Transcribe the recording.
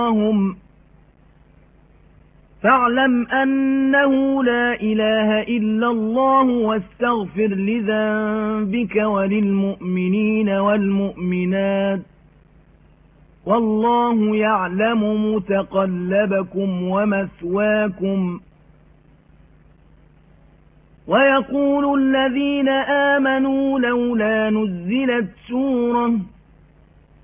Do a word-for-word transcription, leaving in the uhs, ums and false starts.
هم فاعلم أنه لا إله إلا الله واستغفر لذنبك وللمؤمنين والمؤمنات والله يعلم متقلبكم ومثواكم. ويقول الذين آمنوا لولا نزلت سورة